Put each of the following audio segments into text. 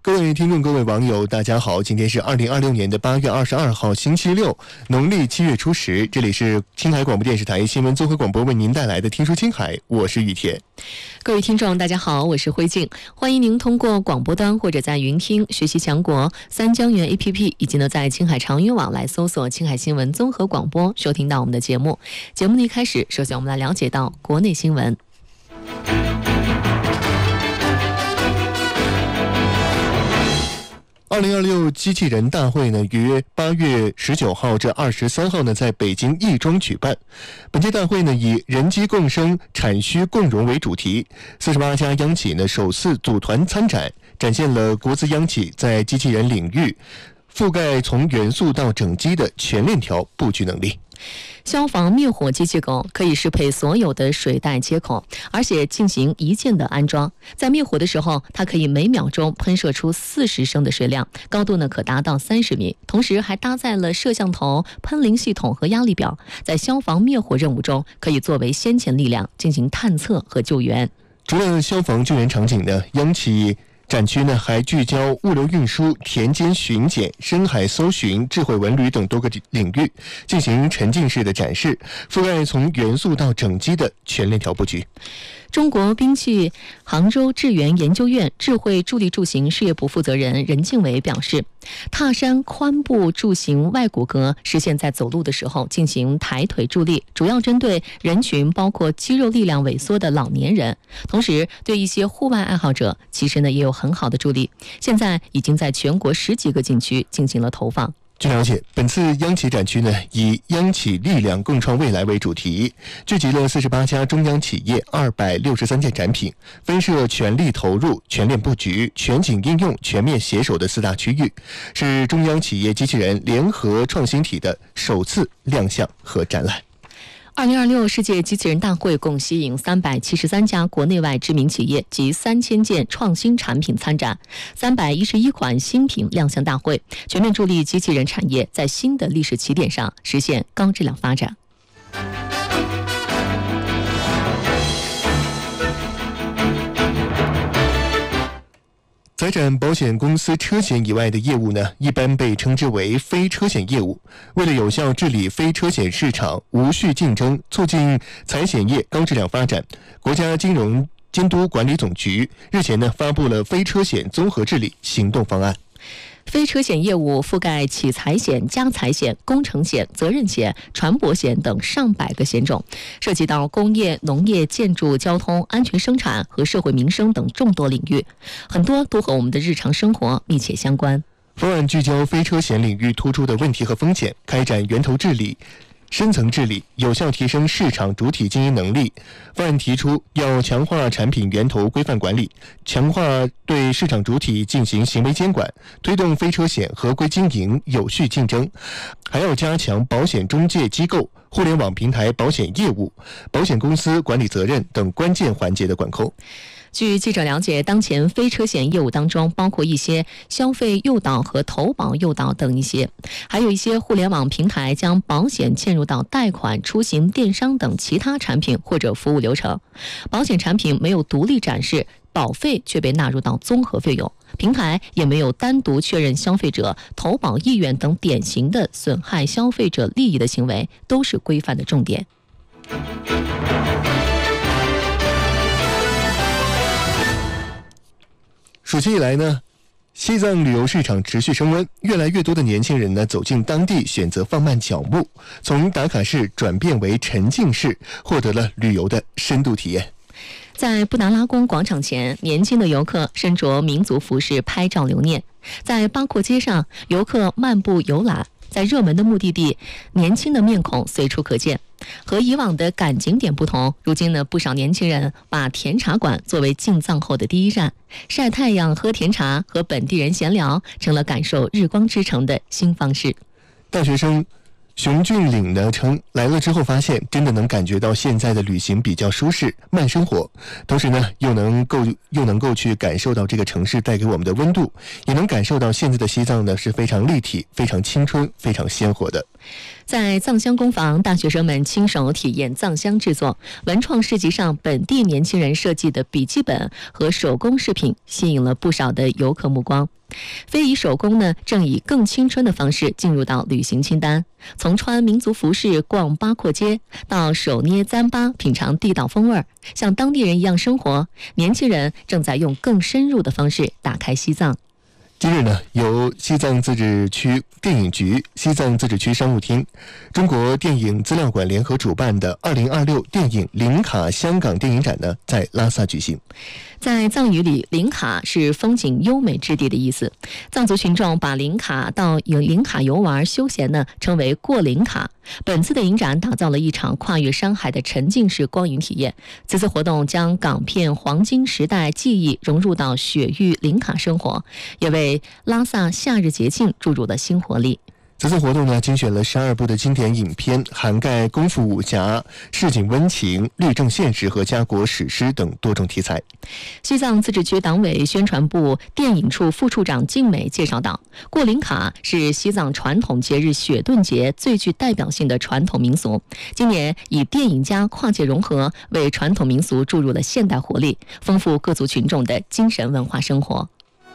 各位听众，各位网友，大家好！今天是2026年的8月22号，星期六，农历7月初10。这里是青海广播电视台新闻综合广播为您带来的《听说青海》，我是雨田。 各位听众，大家好，我是慧静，欢迎您通过广播端或者在云听、学习强国、三江源 APP 以及在青海长云网来搜索青海新闻综合广播，收听到我们的节目。节目的一开始，首先我们来了解到国内新闻。 2026机器人大会呢，于8月19号至23号呢，在北京亦庄举办。本届大会呢，以人机共生、产需共融为主题，48家央企呢首次组团参展，展现了国资央企在机器人领域覆盖从元素到整机的全链条布局能力。 消防灭火机器狗可以适配所有的水带接口，而且进行一键的安装。在灭火的时候，它可以每秒钟喷射出40升的水量，高度呢可达到30米。同时还搭载了摄像头、喷淋系统和压力表，在消防灭火任务中可以作为先遣力量进行探测和救援。 除了消防救援场景呢，央企展区呢还聚焦物流运输、田间巡检、深海搜寻、智慧文旅等多个领域，进行沉浸式的展示，覆盖从元素到整机的全链条布局。 中国兵器杭州智源研究院智慧助力助行事业部负责人任敬伟表示，踏山髋部助行外骨骼实现在走路的时候进行抬腿助力，主要针对人群包括肌肉力量萎缩的老年人，同时对一些户外爱好者其实呢也有很好的助力。现在已经在全国10几个景区进行了投放。 据了解，本次央企展区呢，以央企力量共创未来为主题，聚集了48家中央企业263件展品，分设全力投入、全链布局、全景应用、全面携手的4大区域，是中央企业机器人联合创新体的首次亮相和展览。 2026世界机器人大会共吸引373家国内外知名企业及3000件创新产品参展，311款新品亮相大会，全面助力机器人产业在新的历史起点上实现高质量发展。 财产保险公司车险以外的业务呢，一般被称之为非车险业务。为了有效治理非车险市场，无序竞争，促进财险业高质量发展，国家金融监督管理总局日前呢发布了非车险综合治理行动方案。 非车险业务覆盖企财险、家财险、工程险、责任险、船舶险等上百个险种，涉及到工业、农业、建筑、交通、安全生产和社会民生等众多领域，很多都和我们的日常生活密切相关。 方案聚焦非车险领域突出的问题和风险，开展源头治理、深层治理，有效提升市场主体经营能力。方案提出要强化产品源头规范管理，强化对市场主体进行行为监管，推动非车险合规经营、有序竞争，还要加强保险中介机构、互联网平台保险业务、保险公司管理责任等关键环节的管控。 据记者了解，当前非车险业务当中包括一些消费诱导和投保诱导等一些，还有一些互联网平台将保险嵌入到贷款、出行、电商等其他产品或者服务流程，保险产品没有独立展示，保费却被纳入到综合费用，平台也没有单独确认消费者投保意愿等典型的损害消费者利益的行为，都是规范的重点。 暑期以来呢，西藏旅游市场持续升温，越来越多的年轻人呢走进当地，选择放慢脚步，从打卡式转变为沉浸式，获得了旅游的深度体验。 在布达拉宫广场前，年轻的游客身着民族服饰拍照留念；在八廓街上，游客漫步游览；在热门的目的地，年轻的面孔随处可见。和以往的赶景点不同，如今呢，不少年轻人把甜茶馆作为进藏后的第一站，晒太阳、喝甜茶，和本地人闲聊，成了感受日光之城的新方式。 大学生熊俊岭呢称，来了之后发现真的能感觉到现在的旅行比较舒适、慢生活，同时呢又能够去感受到这个城市带给我们的温度，也能感受到现在的西藏呢是非常立体、非常青春、非常鲜活的。 在藏香工坊，大学生们亲手体验藏香制作，文创市集上本地年轻人设计的笔记本和手工饰品吸引了不少的游客目光。非遗手工呢，正以更青春的方式进入到旅行清单。从穿民族服饰逛八廓街，到手捏糌粑品尝地道风味，像当地人一样生活，年轻人正在用更深入的方式打开西藏。 今日呢，由西藏自治区电影局、西藏自治区商务厅、中国电影资料馆联合主办的2026电影林卡香港电影展呢，在拉萨举行。 在藏语里，林卡是风景优美之地的意思。藏族群众把林卡到林卡游玩休闲呢，称为过林卡。本次的影展打造了一场跨越山海的沉浸式光影体验。此次活动将港片黄金时代记忆融入到雪域林卡生活，也为拉萨夏日节庆注入了新活力。 此次活动呢，精选了12部的经典影片，涵盖功夫武侠、市井温情、律政现实和家国史诗等多种题材。 西藏自治区党委宣传部电影处副处长静美介绍道，过林卡是西藏传统节日雪顿节最具代表性的传统民俗，今年以电影加跨界融合，为传统民俗注入了现代活力，丰富各族群众的精神文化生活。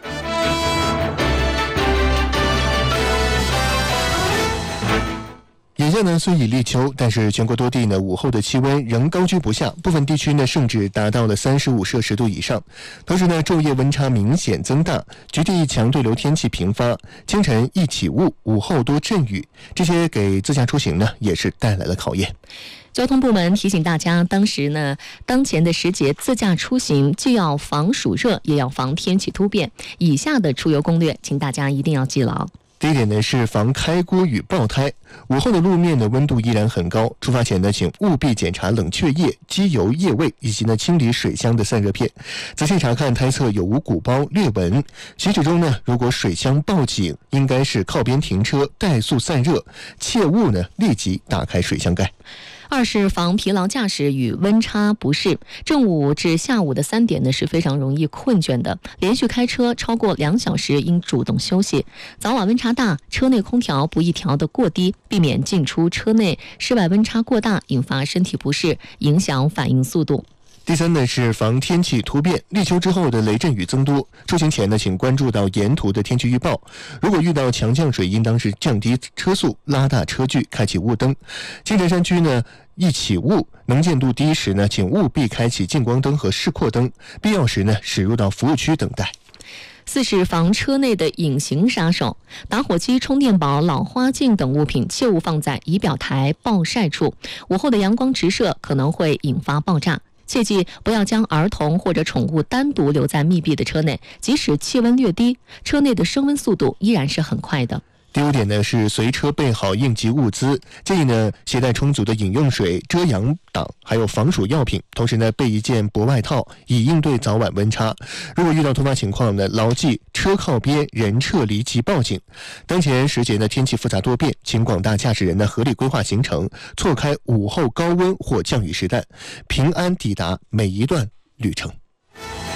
眼下呢，虽已立秋，但是全国多地呢午后的气温仍高居不下，部分地区呢甚至达到了35摄氏度以上。同时呢，昼夜温差明显增大，局地强对流天气频发，清晨易起雾，午后多阵雨，这些给自驾出行呢也是带来了考验。 交通部门提醒大家，当前的时节自驾出行既要防暑热，也要防天气突变。以下的出游攻略，请大家一定要记牢。 第一点呢是防开锅与爆胎。午后的路面的温度依然很高，出发前呢，请务必检查冷却液、机油液位以及呢清理水箱的散热片，仔细查看胎侧有无鼓包、裂纹。行驶中呢，如果水箱报警，应该是靠边停车，怠速散热，切勿呢立即打开水箱盖。 二是防疲劳驾驶与温差不适。正午至下午的3点呢是非常容易困倦的，连续开车超过2小时应主动休息。早晚温差大，车内空调不宜调得过低，避免进出车内室外温差过大，引发身体不适，影响反应速度。 第三呢是防天气突变，立秋之后的雷阵雨增多，出行前呢，请关注到沿途的天气预报。如果遇到强降水，应当是降低车速、拉大车距、开启雾灯。青城山区呢，一起雾能见度低时呢，请务必开启近光灯和示廓灯，必要时呢，驶入到服务区等待。 四是防车内的隐形杀手，打火机、充电宝、老花镜等物品切勿放在仪表台、暴晒处，午后的阳光直射可能会引发爆炸。切记不要将儿童或者宠物单独留在密闭的车内，即使气温略低，车内的升温速度依然是很快的。 第5点呢是随车备好应急物资，建议呢携带充足的饮用水、遮阳挡，还有防暑药品，同时呢备一件薄外套，以应对早晚温差。如果遇到突发情况呢，牢记车靠边，人撤离即报警。当前时节呢天气复杂多变，请广大驾驶人呢合理规划行程，错开午后高温或降雨时段，平安抵达每一段旅程。